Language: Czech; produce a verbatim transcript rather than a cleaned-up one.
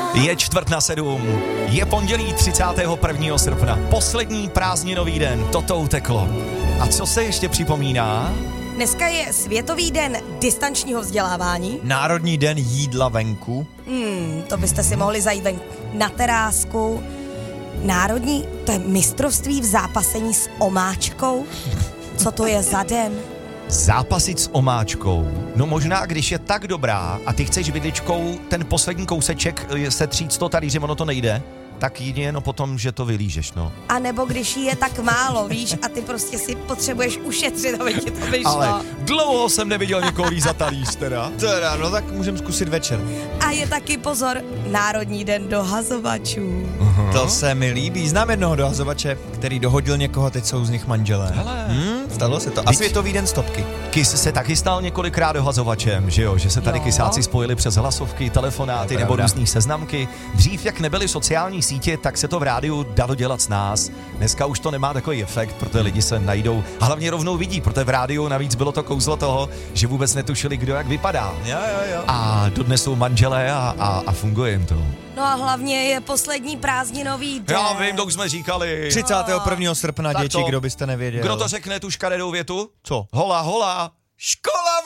Je čtvrt na sedm, je pondělí třicátého prvního srpna, poslední prázdninový den, toto uteklo. A co se ještě připomíná? Dneska je Světový den distančního vzdělávání. Národní den jídla venku. Hmm, to byste si mohli zajít ven na terásku. Národní, to je mistrovství v zápasení s omáčkou. Co to je za den? Zápasit s omáčkou. No možná, když je tak dobrá a ty chceš vidličkou ten poslední kouseček setřít to talíře, ono to nejde, tak jedině no potom, že to vylížeš, no. A nebo když jí je tak málo, víš, a ty prostě si potřebuješ ušetřit, aby ti to vyšlo. Ale dlouho jsem neviděl někoho lízat talíř, teda. Teda, no tak můžem zkusit večer. A je taky, pozor, Národní den dohazovačů. Uh-huh. To se mi líbí. Znám jednoho dohazovače, který dohodil někoho, teď jsou z nich manželé. Hele. Hmm, stalo se to. A Teď... Světový den stopky. Kys se taky stal několikrát dohazovačem, že jo? Že se tady Jo. kysáci spojili přes hlasovky, telefonáty To je nebo pravda. různý seznamky. Dřív, jak nebyly sociální sítě, tak se to v rádiu dalo dělat s nás. Dneska už to nemá takový efekt, protože lidi se najdou a hlavně rovnou vidí, protože v rádiu navíc bylo to kouzlo toho, že vůbec netušili, kdo jak vypadá. Jo, jo, jo. A dodnes jsou manželé a, a, a funguje jim to. No a hlavně je poslední prázdninový den. Já vím, to už jsme říkali. třicátého prvního srpna, Tak děti, to- kdo byste nevěděl. Kdo to řekne tu škaredou větu? Co? Hola, hola. Škola!